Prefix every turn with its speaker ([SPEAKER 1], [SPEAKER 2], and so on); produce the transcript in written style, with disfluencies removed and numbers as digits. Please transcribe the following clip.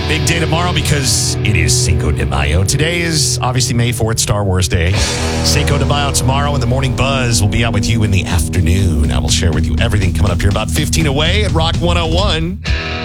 [SPEAKER 1] Big day tomorrow because it is Cinco de Mayo. Today is obviously May 4th, Star Wars Day. Cinco de Mayo tomorrow, and the Morning Buzz will be out with you in the afternoon. I will share with you everything coming up here about 15 away at Rock 101.